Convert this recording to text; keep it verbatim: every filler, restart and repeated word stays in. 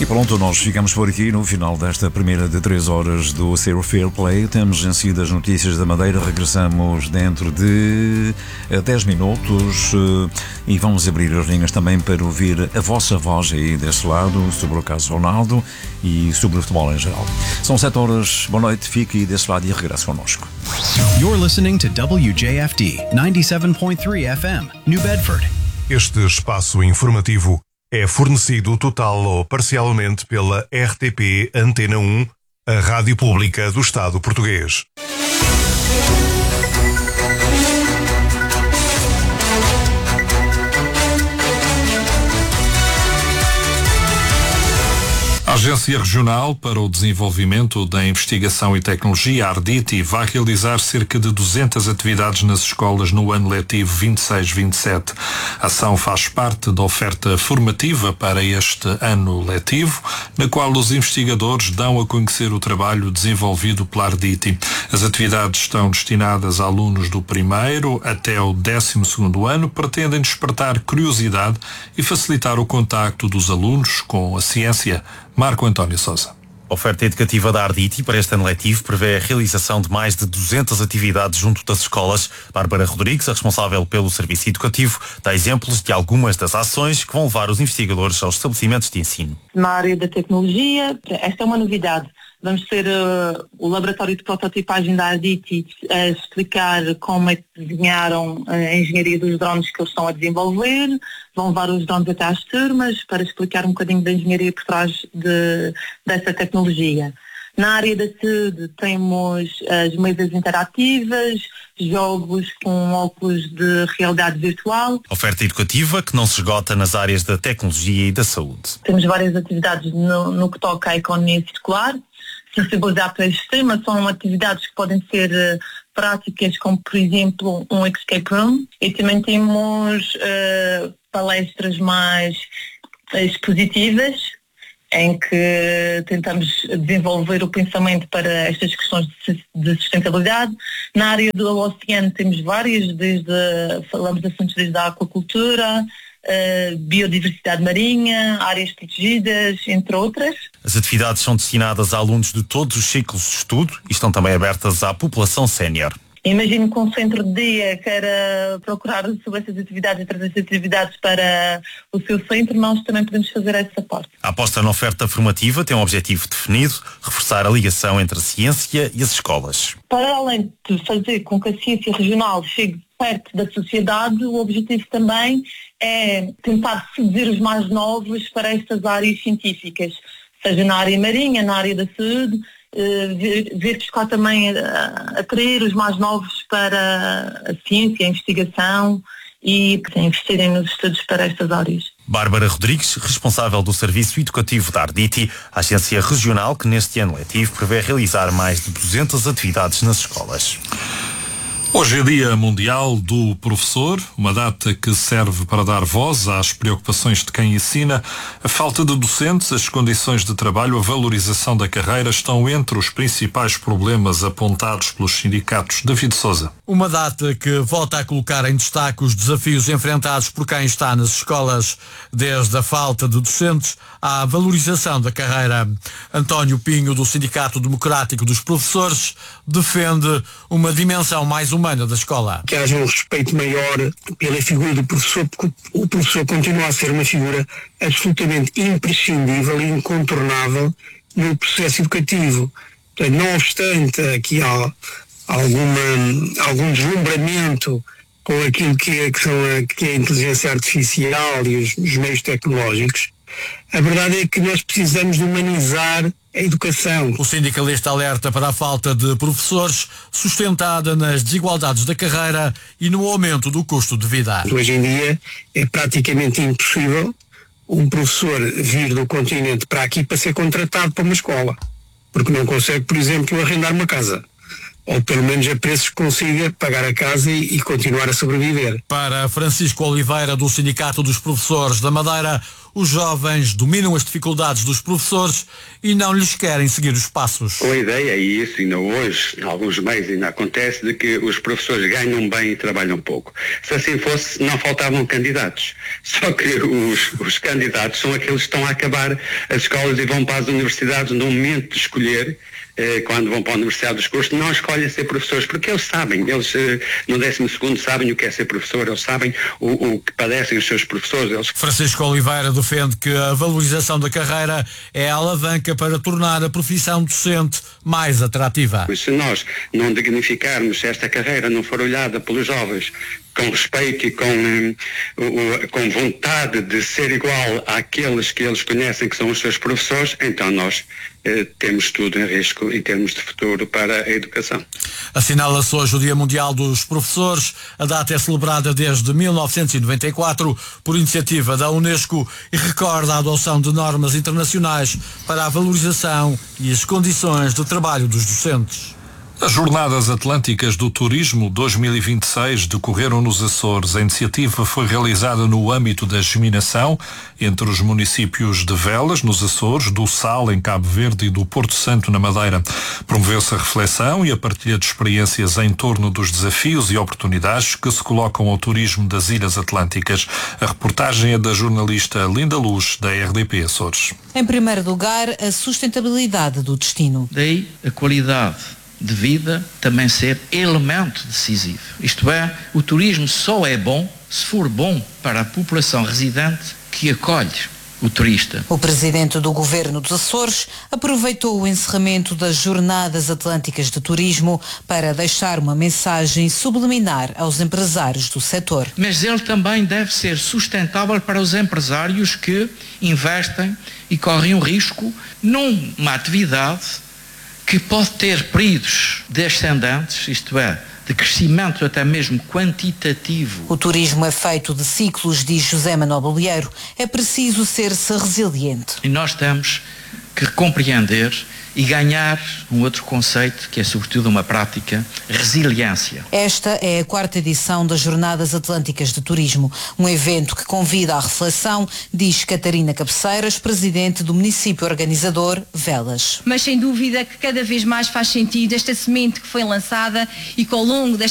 E pronto, nós ficamos por aqui no final desta primeira de três horas do Zero Fair Play. Temos em seguida as notícias da Madeira. Regressamos dentro de dez minutos e vamos abrir as linhas também para ouvir a vossa voz aí desse lado sobre o caso Ronaldo e sobre o futebol em geral. São sete horas, boa noite, fique aí desse lado e regresse connosco. You're listening to W J F D ninety-seven point three F M, New Bedford. Este espaço informativo é fornecido total ou parcialmente pela R T P Antena um, a Rádio Pública do Estado Português. A Agência Regional para o Desenvolvimento da Investigação e Tecnologia, a ARDITI, vai realizar cerca de duzentas atividades nas escolas no ano letivo vinte e seis vinte e sete. A ação faz parte da oferta formativa para este ano letivo, na qual os investigadores dão a conhecer o trabalho desenvolvido pela ARDITI. As atividades estão destinadas a alunos do primeiro até o décimo segundo ano, pretendem despertar curiosidade e facilitar o contacto dos alunos com a ciência. Marco António Sousa. A oferta educativa da ARDITI para este ano letivo prevê a realização de mais de duzentas atividades junto das escolas. Bárbara Rodrigues, a responsável pelo serviço educativo, dá exemplos de algumas das ações que vão levar os investigadores aos estabelecimentos de ensino. Na área da tecnologia, esta é uma novidade. Vamos ter uh, o laboratório de prototipagem da ARDITI a explicar como é que desenharam a engenharia dos drones que eles estão a desenvolver. Vão levar os drones até às turmas para explicar um bocadinho da engenharia por trás de, dessa tecnologia. Na área da saúde temos as mesas interativas, jogos com óculos de realidade virtual. Oferta educativa que não se esgota nas áreas da tecnologia e da saúde. Temos várias atividades no, no que toca à economia circular. Sensibilidade para este tema são atividades que podem ser uh, práticas, como por exemplo um escape room, e também temos uh, palestras mais expositivas, em que tentamos desenvolver o pensamento para estas questões de sustentabilidade. Na área do oceano temos várias, desde, falamos de assuntos desde a aquacultura, Uh, biodiversidade marinha, áreas protegidas, entre outras. As atividades são destinadas a alunos de todos os ciclos de estudo e estão também abertas à população sénior. Imagino que um centro de dia queira procurar sobre essas atividades e trazer essas atividades para o seu centro, nós também podemos fazer essa parte. A aposta na oferta formativa tem um objetivo definido, reforçar a ligação entre a ciência e as escolas. Para além de fazer com que a ciência regional chegue perto da sociedade, o objetivo também é tentar seduzir os mais novos para estas áreas científicas, seja na área marinha, na área da saúde, ver, ver buscar também a atrair os mais novos para a ciência, a investigação e investirem nos estudos para estas áreas. Bárbara Rodrigues, responsável do Serviço Educativo da ARDITI, a agência regional que neste ano letivo prevê realizar mais de duzentas atividades nas escolas. Hoje é Dia Mundial do Professor, uma data que serve para dar voz às preocupações de quem ensina. A falta de docentes, as condições de trabalho, a valorização da carreira estão entre os principais problemas apontados pelos sindicatos. David Sousa. Uma data que volta a colocar em destaque os desafios enfrentados por quem está nas escolas, desde a falta de docentes à valorização da carreira. António Pinho, do Sindicato Democrático dos Professores, defende uma dimensão mais humana da escola. Que haja um respeito maior pela figura do professor, porque o professor continua a ser uma figura absolutamente imprescindível e incontornável no processo educativo. Não obstante aqui há alguma, algum deslumbramento com aquilo que é, que são a, que é a inteligência artificial e os, os meios tecnológicos, a verdade é que nós precisamos de humanizar a educação. O sindicalista alerta para a falta de professores sustentada nas desigualdades da carreira e no aumento do custo de vida. Hoje em dia é praticamente impossível um professor vir do continente para aqui para ser contratado para uma escola, porque não consegue, por exemplo, arrendar uma casa. Ou pelo menos a preços que consiga pagar a casa e, e continuar a sobreviver. Para Francisco Oliveira, do Sindicato dos Professores da Madeira, os jovens dominam as dificuldades dos professores e não lhes querem seguir os passos. Com a ideia, e isso ainda hoje, em alguns meios ainda acontece, de que os professores ganham bem e trabalham pouco. Se assim fosse, não faltavam candidatos. Só que os, os candidatos são aqueles que estão a acabar as escolas e vão para as universidades no momento de escolher. Quando vão para a Universidade dos Cursos, não escolhem ser professores, porque eles sabem, eles no décimo segundo sabem o que é ser professor, eles sabem o, o que padecem os seus professores. Eles... Francisco Oliveira defende que a valorização da carreira é a alavanca para tornar a profissão docente mais atrativa. Mas se nós não dignificarmos esta carreira, não for olhada pelos jovens com respeito e com, um, com vontade de ser igual àqueles que eles conhecem que são os seus professores, então nós eh, temos tudo em risco em termos de futuro para a educação. Assinala-se hoje o Dia Mundial dos Professores. A data é celebrada desde mil novecentos e noventa e quatro por iniciativa da Unesco e recorda a adoção de normas internacionais para a valorização e as condições de trabalho dos docentes. As Jornadas Atlânticas do Turismo dois mil e vinte e seis decorreram nos Açores. A iniciativa foi realizada no âmbito da geminação entre os municípios de Velas, nos Açores, do Sal, em Cabo Verde, e do Porto Santo, na Madeira. Promoveu-se a reflexão e a partilha de experiências em torno dos desafios e oportunidades que se colocam ao turismo das Ilhas Atlânticas. A reportagem é da jornalista Linda Luz, da R D P Açores. Em primeiro lugar, a sustentabilidade do destino. Daí a qualidade de vida também ser elemento decisivo. Isto é, o turismo só é bom se for bom para a população residente que acolhe o turista. O presidente do Governo dos Açores aproveitou o encerramento das Jornadas Atlânticas de Turismo para deixar uma mensagem subliminar aos empresários do setor. Mas ele também deve ser sustentável para os empresários que investem e correm o risco numa atividade que pode ter períodos descendentes, isto é, de crescimento até mesmo quantitativo. O turismo é feito de ciclos, diz José Manuel Bolieiro. É preciso ser-se resiliente. E nós temos que compreender e ganhar um outro conceito, que é sobretudo uma prática, resiliência. Esta é a quarta edição das Jornadas Atlânticas de Turismo, um evento que convida à reflexão, diz Catarina Cabeceiras, presidente do município organizador Velas. Mas sem dúvida que cada vez mais faz sentido esta semente que foi lançada e que ao longo desta